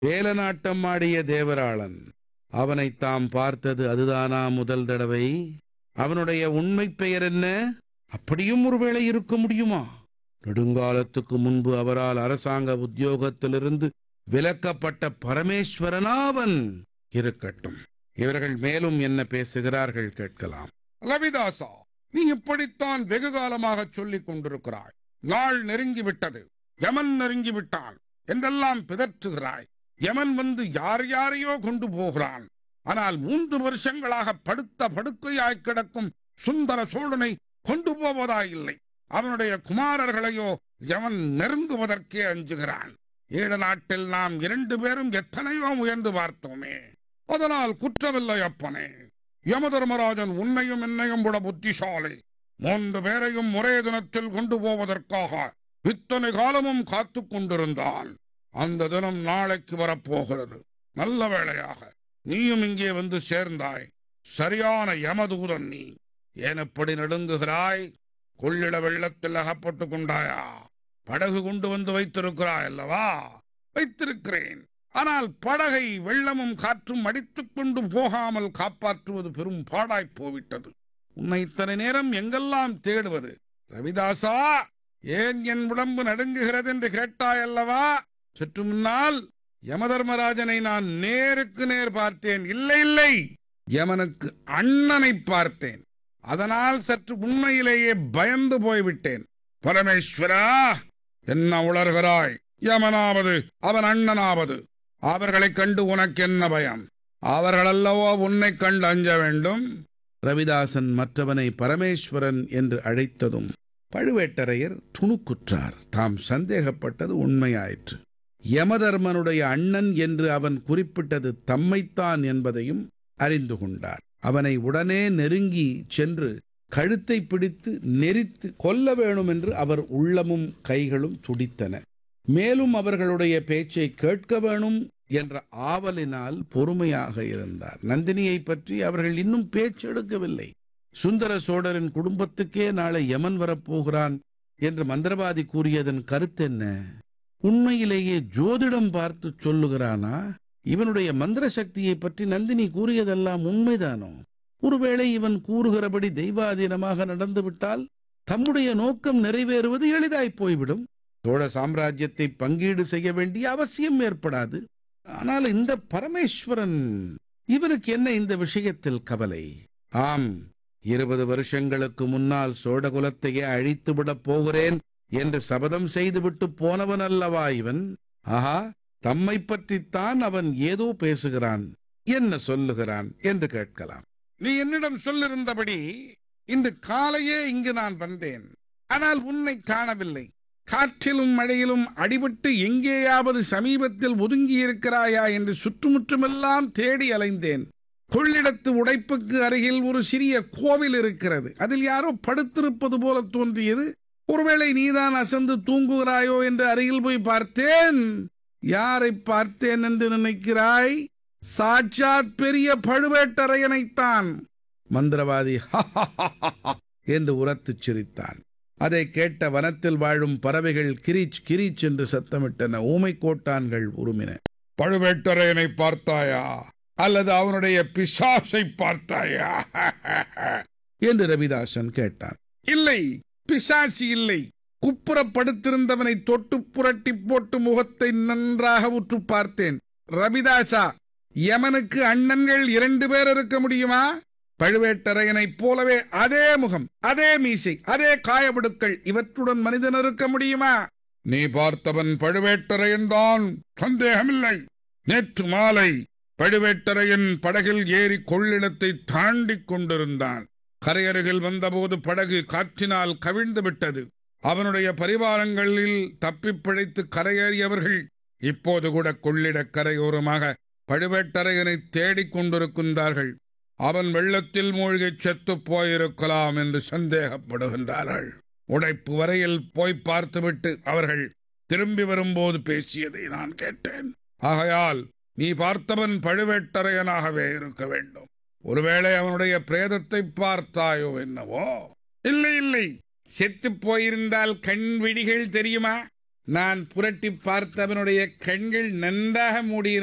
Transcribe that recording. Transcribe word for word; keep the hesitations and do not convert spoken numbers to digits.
வேலநாட்டம் ஆடிய தேவராளன். அவனை தாம் பார்த்தது அதுதானா முதல் தடவை? அவனுடைய உண்மை பெயர் என்ன? அப்படியும் ஒருவேளை இருக்க முடியுமா? நெடுங்காலத்துக்கு முன்பு அவரால் அரசாங்க உத்தியோகத்திலிருந்து விலக்கப்பட்ட பரமேஸ்வரனாவன்? இருக்கட்டும், இவர்கள் மேலும் என்ன பேசுகிறார்கள் கேட்கலாம். ரவிதாசா, நீ இப்படித்தான் வெகு காலமாக சொல்லிக் கொண்டிருக்கிறாய். நாள் நெருங்கிவிட்டது, யமன் நெருங்கிவிட்டான் என்றெல்லாம் பிதற்றுகிறாய். யமன் வந்து யார் யாரையோ கொண்டு போகிறான். ஆனால் மூன்று வருஷங்களாக படுத்த படுக்கையாய் கிடக்கும் சுந்தர சோழனை கொண்டு போவதாயில்லை. அவனுடைய குமாரர்களையோ யமன் நெருங்குவதற்கே அஞ்சுகிறான். ஈழ நாட்டில் நாம் இரண்டு பேரும் எத்தனையோ முயன்று பார்த்தோமே, அதனால் குற்றமில்லை அப்பனே. யமதர்மராஜன் உன்னையும் என்னையும் விட புத்திசாலி. மூன்று பேரையும் ஒரே தினத்தில் கொண்டு போவதற்காக இத்தனை காலமும் காத்து கொண்டிருந்தான். அந்த தினம் நாளைக்கு வரப்போகிறது. நல்ல வேளையாக நீயும் இங்கே வந்து சேர்ந்தாய். சரியான யமதூதன் நீ. ஏன் எப்படி நடுங்குகிறாய்? கொள்ளிட வெள்ளத்தில் அகப்பட்டு கொண்டாயா? படகு கொண்டு வந்து வைத்திருக்கிறாய் அல்லவா? வைத்திருக்கிறேன். ஆனால் படகை வெள்ளமும் காற்றும் அடித்துக் கொண்டு போகாமல் காப்பாற்றுவது பெரும் பாடாய்ப் போவிட்டது. உன்னை இத்தனை நேரம் எங்கெல்லாம் தேடுவது? ரவிதாசா, ஏன் என் உடம்பு நடுங்குகிறது என்று கேட்டாய் அல்லவா? சற்று முன்னால் யமதர்மராஜனை நான் நேருக்கு நேர் பார்த்தேன். இல்லை இல்லை, யமனுக்கு அண்ணனை பார்த்தேன். அதனால் சற்று உண்மையிலேயே பயந்து போய்விட்டேன். பரமேஸ்வரா, என்ன உளறுகிறாய்? யமனாவது அவன் அண்ணனாவது அவர்களைக் கண்டு உனக்கு என்ன பயம்? அவர்களல்லவோ உன்னை கண்டு அஞ்ச வேண்டும். ரவிதாசன் மற்றவனை பரமேஸ்வரன் என்று அழைத்ததும் பழுவேட்டரையர் துணுக்குற்றார். தாம் சந்தேகப்பட்டது உண்மையாயிற்று. யமதர்மனுடைய அண்ணன் என்று அவன் குறிப்பிட்டது தம்மைத்தான் என்பதையும் அறிந்து கொண்டார். அவனை உடனே நெருங்கி சென்று கழுத்தை பிடித்து நெரித்து கொல்ல வேணும் என்று அவர் உள்ளமும் கைகளும் துடித்தன. மேலும் அவர்களுடைய பேச்சை கேட்க வேணும் என்ற ஆவலினால் பொறுமையாக இருந்தார். நந்தினியை பற்றி அவர்கள் இன்னும் பேச்செடுக்கவில்லை. சுந்தர சோழரின் குடும்பத்துக்கே நாளை யமன் வரப்போகிறான் என்று மந்திரவாதி கூறியதன் கருத்தென்ன? உண்மையிலேயே ஜோதிடம் பார்த்து சொல்லுகிறானா? இவனுடைய மந்திர சக்தியை பற்றி நந்தினி கூறியதெல்லாம் உண்மைதானோ? ஒருவேளை இவன் கூறுகிறபடி தெய்வாதீனமாக நடந்துவிட்டால் தம்முடைய நோக்கம் நிறைவேறுவது எளிதாய் போய்விடும். சோழ சாம்ராஜ்யத்தை பங்கீடு செய்ய வேண்டிய அவசியம் ஏற்படாது. ஆனால் இந்த பரமேஸ்வரன், இவனுக்கு என்ன இந்த விஷயத்தில் கவலை? ஆம், இருபது வருஷங்களுக்கு முன்னால் சோழகுலத்தையே அழித்து விடப் போகிறேன் என்று சபதம் செய்துவிட்டு போனவன் அல்லவா இவன்? ஆஹா, தம்மை பற்றித்தான் அவன் ஏதோ பேசுகிறான். என்ன சொல்லுகிறான் என்று கேட்கலாம். நீ என்னிடம் சொல்லிருந்தபடி இன்று காலையே இங்கு நான் வந்தேன். ஆனால் உன்னை காணவில்லை. காற்றிலும் மழையிலும் அடிபட்டு எங்கேயாவது சமீபத்தில் ஒதுங்கி இருக்கிறாயா என்று சுற்றுமுற்றுமெல்லாம் தேடி அலைந்தேன். கொள்ளிடத்து உடைப்புக்கு அருகில் ஒரு சிறிய கோவில் இருக்கிறது. அதில் யாரோ படுத்திருப்பது போல தோன்றியது. ஒருவேளை நீதான் அசந்து தூங்குகிறாயோ என்று அருகில் போய் பார்த்தேன். யாரை பார்த்தேன் என்று நினைக்கிறாய்? சாட்சாத் பெரிய பழுவேட்டரையனைத்தான். மந்திரவாதி என்று உரத்துச் சிரித்தான். அதை கேட்ட வனத்தில் வாழும் பறவைகள் கிரீச் கிரீச் என்று சத்தமிட்டன. ஊமை கோட்டான்கள் உருமின. பழுவேட்டரையனை பார்த்தாயா அல்லது அவனுடைய பிசாசை பார்த்தாயா என்று ரவிதாசன் கேட்டான். இல்லை, பிசாசி இல்லை. குப்புறப்படுத்திருந்தவனை தொட்டு புரட்டி போட்டு முகத்தை நன்றாக உற்று பார்த்தேன். ரவிதாசா, யமனுக்கு அண்ணன்கள் இரண்டு பேர் இருக்க முடியுமா? பழுவேட்டரையனைப் போலவே அதே முகம், அதே மீசை, அதே காயவடுக்கள், இவற்றுடன் மனிதன் இருக்க முடியுமா? நீ பார்த்தவன் பழுவேட்டரையன் தான், சந்தேகமில்லை. நேற்று மாலை பழுவேட்டரையன் படகில் ஏறி கொள்ளிடத்தை தாண்டி கொண்டிருந்தான். கரையருகில் வந்தபோது படகு காற்றினால் கவிழ்ந்து விட்டது. அவனுடைய பரிவாரங்களில் தப்பிப் பிழைத்து கரையேறியவர்கள் இப்போது கூட கொள்ளிடக் கரையோரமாக பழுவேட்டரையனை தேடிக் கொண்டிருக்கின்றார்கள். அவன் வெள்ளத்தில் மூழ்கிச் செத்துப் போயிருக்கலாம் என்று சந்தேகப்படுகின்றார்கள். உடைப்பு வரையில் போய் பார்த்துவிட்டு அவர்கள் திரும்பி வரும்போது பேசியதை நான் கேட்டேன். ஆகையால் நீ பார்த்தவன் பழுவேட்டரையனாகவே இருக்க வேண்டும். ஒருவேளை அவனுடைய பிரேதத்தை பார்த்தாயோ என்னவோ? இல்லை இல்லை, செத்து போயிருந்தால் கண் விழிகள் தெரியுமா? நான் புரட்டி பார்த்தவனுடைய கண்கள் நன்றாக மூடியிருந்தன.